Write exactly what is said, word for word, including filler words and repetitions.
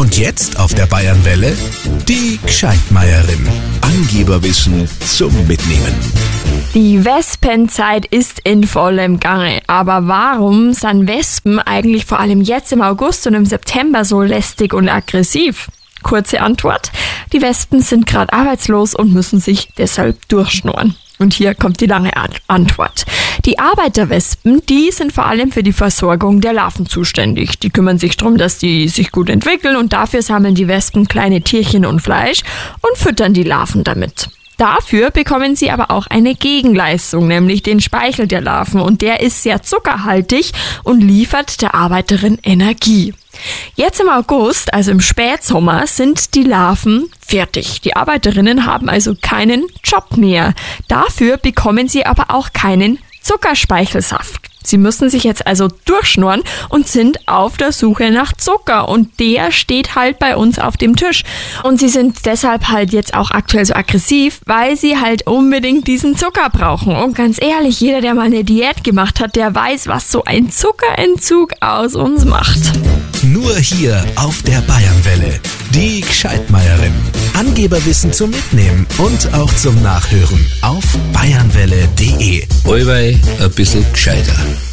Und jetzt auf der Bayernwelle die Gescheitmeierin. Angeberwissen zum Mitnehmen. Die Wespenzeit ist in vollem Gange. Aber warum sind Wespen eigentlich vor allem jetzt im August und im September so lästig und aggressiv? Kurze Antwort: Die Wespen sind gerade arbeitslos und müssen sich deshalb durchschnurren. Und hier kommt die lange Antwort. Die Arbeiterwespen, die sind vor allem für die Versorgung der Larven zuständig. Die kümmern sich darum, dass die sich gut entwickeln, und dafür sammeln die Wespen kleine Tierchen und Fleisch und füttern die Larven damit. Dafür bekommen sie aber auch eine Gegenleistung, nämlich den Speichel der Larven, und der ist sehr zuckerhaltig und liefert der Arbeiterin Energie. Jetzt im August, also im Spätsommer, sind die Larven fertig. Die Arbeiterinnen haben also keinen Job mehr. Dafür bekommen sie aber auch keinen Zuckerspeichelsaft. Sie müssen sich jetzt also durchschnurren und sind auf der Suche nach Zucker, und der steht halt bei uns auf dem Tisch. Und sie sind deshalb halt jetzt auch aktuell so aggressiv, weil sie halt unbedingt diesen Zucker brauchen. Und ganz ehrlich, jeder, der mal eine Diät gemacht hat, der weiß, was so ein Zuckerentzug aus uns macht. Nur hier auf der Bayernwelle. Die Gescheitmeierin. Angeberwissen zum Mitnehmen und auch zum Nachhören auf bayernwelle punkt de. Allweil ein bisschen gescheiter.